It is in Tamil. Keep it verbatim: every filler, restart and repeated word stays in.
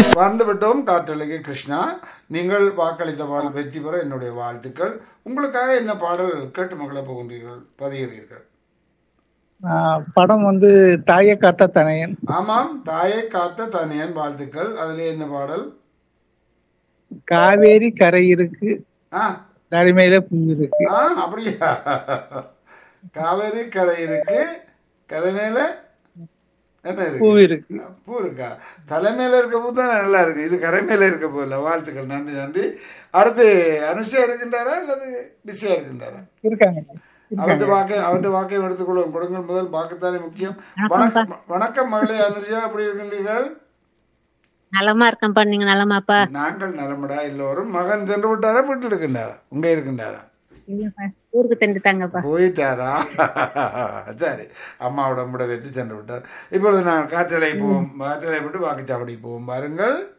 வந்துவிட்டோம் காற்றலைக்கு கிருஷ்ணா. நீங்கள் வாக்களித்த பாடல் வெற்றி பெற என்னுடைய வாழ்த்துக்கள். உங்களுக்காக என்ன பாடல் கேட்டு மகள போகின்றீர்கள், பதிகிறீர்கள்? ஆஹ் படம் வந்து தாயை காத்த தனையன். ஆமாம், தாயை காத்த தனியன், வாழ்த்துக்கள். அதுல என்ன பாடல்? காவேரி கரை இருக்கு, ஆ தரைமையில பூ இருக்கு. ஆ அப்படியா? காவேரி கரை இருக்கு, கரை மேல என்ன பூ இருக்கு? இருக்கு. பூ இருக்கா? தலைமையில இருக்க பூ தான் நல்லா இருக்கு, இது கரை மேல இருக்க பூ இல்லை. வாழ்த்துக்கள், நன்றி நன்றி. அடுத்து அனுஷா இருக்கின்றாரா அல்லது பிஸியா இருக்கின்றாரா? இருக்காங்க. அவற்றை வாக்கை அவற்றை வாக்கை எடுத்துக்கொள்வோம். கொடுங்கள், முதல் வாக்குத்தானே முக்கியம். வணக்கம் வணக்கம் மகளே அனுஷா, எப்படி இருக்கின்றீர்கள்? நலமா இருக்கேன்ப்பா, நீங்க நலமாப்பா? நாங்கள் நலமடா எல்லோரும். மகன் சென்று விட்டாரா, வீட்டில் இருக்கின்றாரா, உங்க இருக்கின்றாரா? இல்லப்பா, ஊருக்கு தந்துட்டாங்கப்பா. போயிட்டாரா? சரி, அம்மாவோட விட வெற்றி சென்று விட்டார். இப்பொழுது நான் காற்றலை போவோம், காற்றலை விட்டு வாக்குச்சாவடி போவோம். பாருங்கள்.